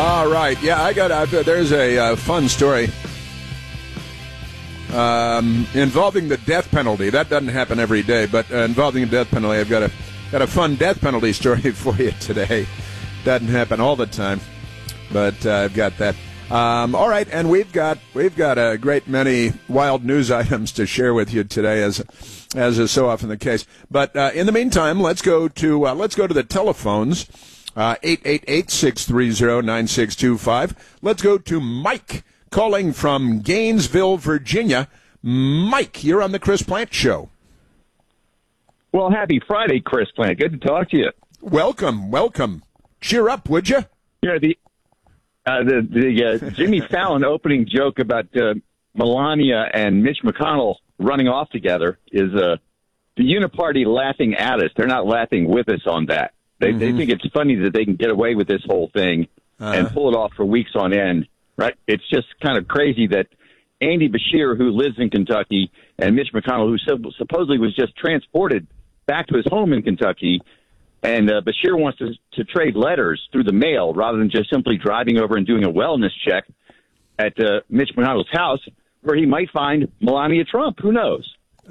All right. Yeah, there's a fun story involving the death penalty. That doesn't happen every day, but involving the death penalty, I've got a fun death penalty story for you today. Doesn't happen all the time, but I've got that. All right, and we've got a great many wild news items to share with you today, as is so often the case. But in the meantime, let's go to the telephones. 888-630-9625. Let's go to Mike calling from Gainesville, Virginia. Mike, you're on the Chris Plante Show. Well, happy Friday, Chris Plante. Good to talk to you. Welcome. Cheer up, would you? Yeah, the Jimmy Fallon opening joke about Melania and Mitch McConnell running off together is the Uniparty laughing at us. They're not laughing with us on that. They think it's funny that they can get away with this whole thing and pull it off for weeks on end, right? It's just kind of crazy that Andy Beshear, who lives in Kentucky, and Mitch McConnell, who supposedly was just transported back to his home in Kentucky, and Beshear wants to trade letters through the mail rather than just simply driving over and doing a wellness check at Mitch McConnell's house, where he might find Melania Trump. Who knows?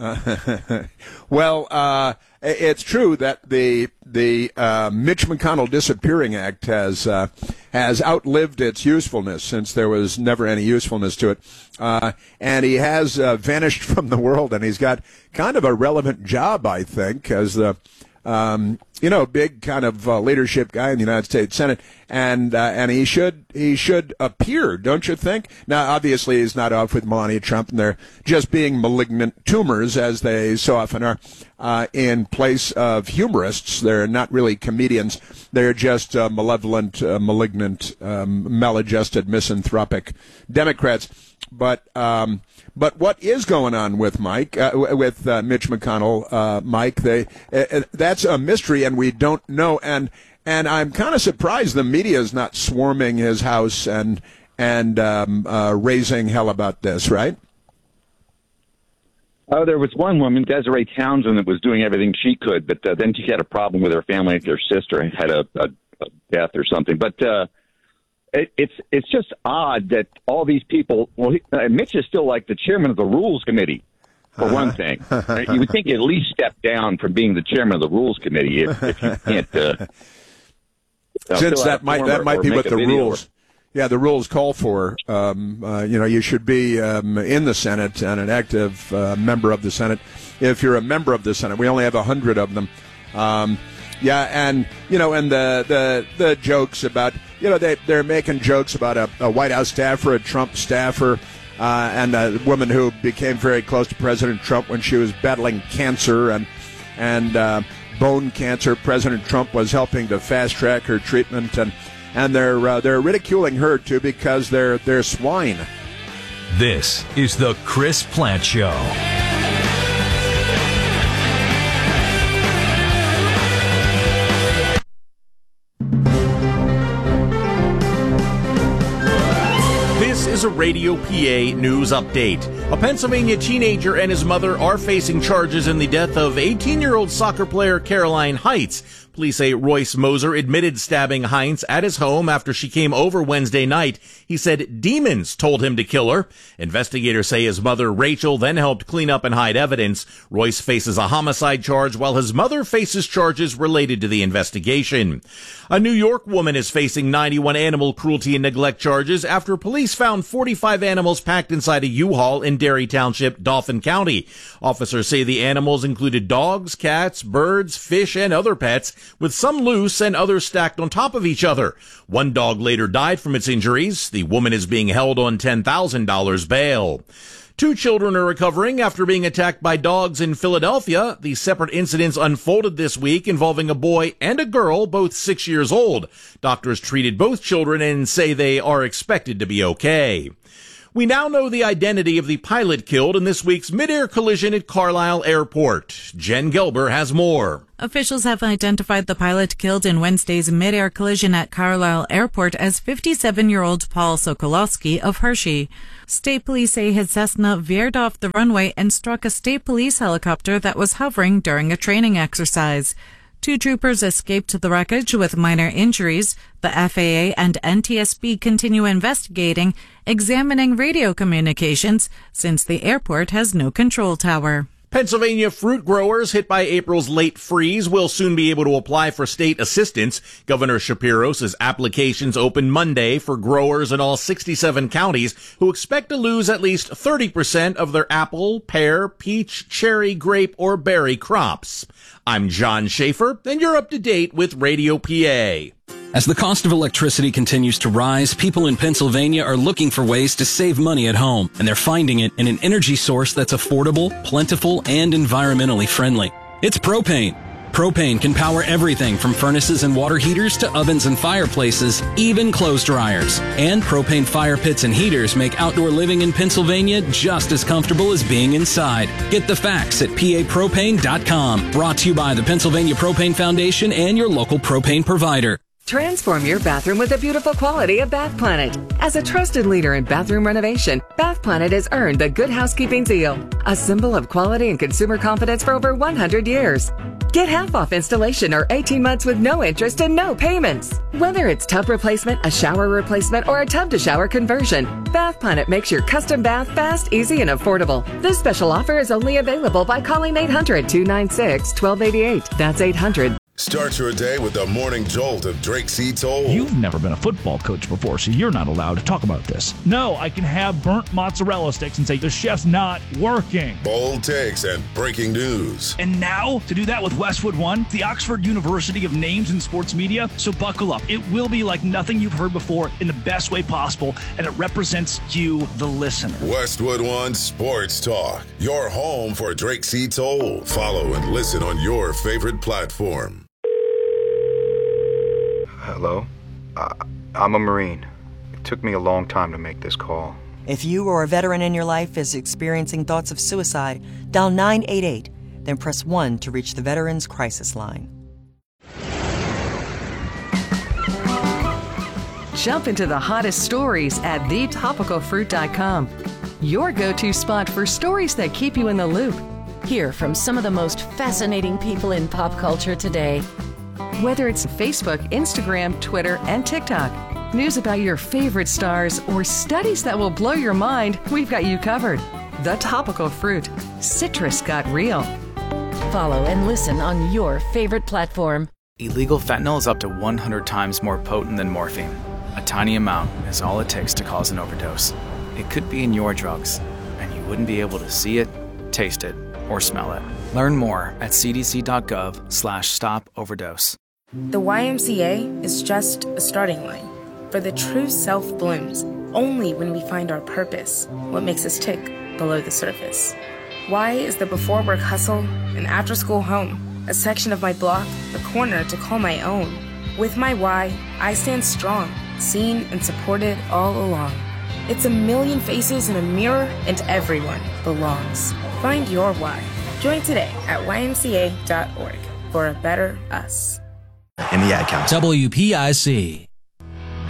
Well, it's true that the Mitch McConnell Disappearing Act has outlived its usefulness, since there was never any usefulness to it, and he has vanished from the world, and he's got kind of a relevant job, I think, as the big kind of leadership guy in the United States Senate, and he should appear, don't you think? Now, obviously, he's not off with Melania Trump, and they're just being malignant tumors, as they so often are, in place of humorists. They're not really comedians. They're just malevolent, malignant, maladjusted, misanthropic Democrats. But what is going on with Mitch McConnell, Mike? That's a mystery, and we don't know. And I'm kind of surprised the media is not swarming his house and raising hell about this, right? Oh, there was one woman, Desiree Townsend, that was doing everything she could, but then she had a problem with her family. Her sister had a death or something. But it's just odd that all these people. Well, Mitch is still like the chairman of the Rules Committee, for one thing. You would think he'd at least step down from being the chairman of the Rules Committee if you can't. Since that might be what the rules. Yeah, the rules call for. You should be in the Senate and an active member of the Senate. If you're a member of the Senate, we only have 100 of them. And the jokes about, they're making jokes about a White House staffer, a Trump staffer, and a woman who became very close to President Trump when she was battling cancer and bone cancer. President Trump was helping to fast track her treatment, and they're ridiculing her too because they're swine. This is the Chris Plante Show. This is a Radio PA news update. A Pennsylvania teenager and his mother are facing charges in the death of 18-year-old soccer player Caroline Heitz. Police say Royce Moser admitted stabbing Heinz at his home after she came over Wednesday night. He said demons told him to kill her. Investigators say his mother, Rachel, then helped clean up and hide evidence. Royce faces a homicide charge while his mother faces charges related to the investigation. A New York woman is facing 91 animal cruelty and neglect charges after police found 45 animals packed inside a U-Haul in Derry Township, Dauphin County. Officers say the animals included dogs, cats, birds, fish, and other pets, with some loose and others stacked on top of each other. One dog later died from its injuries. The woman is being held on $10,000 bail. 2 children are recovering after being attacked by dogs in Philadelphia. The separate incidents unfolded this week involving a boy and a girl, both 6 years old. Doctors treated both children and say they are expected to be okay. We now know the identity of the pilot killed in this week's mid-air collision at Carlisle Airport. Jen Gelber has more. Officials have identified the pilot killed in Wednesday's mid-air collision at Carlisle Airport as 57-year-old Paul Sokolowski of Hershey. State police say his Cessna veered off the runway and struck a state police helicopter that was hovering during a training exercise. 2 troopers escaped the wreckage with minor injuries. The FAA and NTSB continue investigating, examining radio communications since the airport has no control tower. Pennsylvania fruit growers hit by April's late freeze will soon be able to apply for state assistance. Governor Shapiro says applications open Monday for growers in all 67 counties who expect to lose at least 30% of their apple, pear, peach, cherry, grape, or berry crops. I'm John Schaefer, and you're up to date with Radio PA. As the cost of electricity continues to rise, people in Pennsylvania are looking for ways to save money at home, and they're finding it in an energy source that's affordable, plentiful, and environmentally friendly. It's propane. Propane can power everything from furnaces and water heaters to ovens and fireplaces, even clothes dryers. And propane fire pits and heaters make outdoor living in Pennsylvania just as comfortable as being inside. Get the facts at papropane.com. Brought to you by the Pennsylvania Propane Foundation and your local propane provider. Transform your bathroom with the beautiful quality of Bath Planet. As a trusted leader in bathroom renovation, Bath Planet has earned the Good Housekeeping seal, a symbol of quality and consumer confidence for over 100 years. Get half off installation or 18 months with no interest and no payments. Whether it's tub replacement, a shower replacement, or a tub-to-shower conversion, Bath Planet makes your custom bath fast, easy, and affordable. This special offer is only available by calling 800-296-1288. That's 800. Start your day with the morning jolt of Drake C. Toll. You've never been a football coach before, so you're not allowed to talk about this. No, I can have burnt mozzarella sticks and say the chef's not working. Bold takes and breaking news. And now, to do that with Westwood One, the Oxford University of Names in Sports Media. So buckle up. It will be like nothing you've heard before in the best way possible, and it represents you, the listener. Westwood One Sports Talk, your home for Drake C. Toll. Follow and listen on your favorite platform. Hello? I'm a Marine. It took me a long time to make this call. If you or a veteran in your life is experiencing thoughts of suicide, dial 988, then press 1 to reach the Veterans Crisis Line. Jump into the hottest stories at thetopicalfruit.com. Your go-to spot for stories that keep you in the loop. Hear from some of the most fascinating people in pop culture today. Whether it's Facebook, Instagram, Twitter, and TikTok, news about your favorite stars, or studies that will blow your mind, we've got you covered. The Topical Fruit. Citrus got real. Follow and listen on your favorite platform. Illegal fentanyl is up to 100 times more potent than morphine. A tiny amount is all it takes to cause an overdose. It could be in your drugs, and you wouldn't be able to see it, taste it, or smell it. Learn more at cdc.gov/stop-overdose. The YMCA is just a starting line, for the true self blooms only when we find our purpose, what makes us tick below the surface. Y is the before work hustle, an after school home, a section of my block, a corner to call my own. With my Y, I stand strong, seen and supported all along. It's a million faces in a mirror, and everyone belongs. Find your Y. Join today at ymca.org for a better us. In the ad council. WPIC.